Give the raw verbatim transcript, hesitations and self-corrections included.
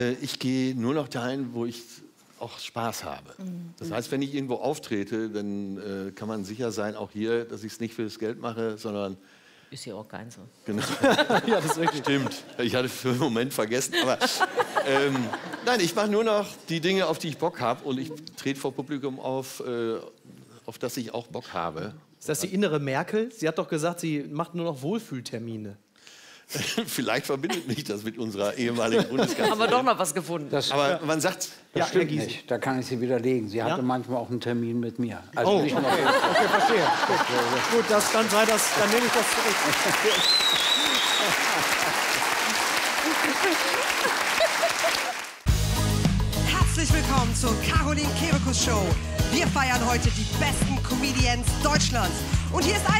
Ich gehe nur noch dahin, wo ich auch Spaß habe. Mhm. Das heißt, wenn ich irgendwo auftrete, dann äh, kann man sicher sein, auch hier, dass ich es nicht für das Geld mache, sondern... Ist ja auch kein so. Genau. Ja, das ist stimmt. Ich hatte für einen Moment vergessen. Aber ähm, nein, ich mache nur noch die Dinge, auf die ich Bock habe. Und ich trete vor Publikum auf, äh, auf das ich auch Bock habe. Ist das die innere Merkel? Sie hat doch gesagt, sie macht nur noch Wohlfühltermine. Vielleicht verbindet mich das mit unserer ehemaligen Bundeskanzlerin. Haben wir doch noch was gefunden. Das, aber ja. man sagt... Das ja, stimmt nicht. Da kann ich Sie widerlegen. Sie hatte ja? manchmal auch einen Termin mit mir. Also oh, nicht okay. Nur okay, verstehe. Gut, das, dann, sei das, dann nehme ich das zurück. Herzlich willkommen zur Caroline Kebekus Show. Wir feiern heute die besten Comedians Deutschlands. Und hier ist eine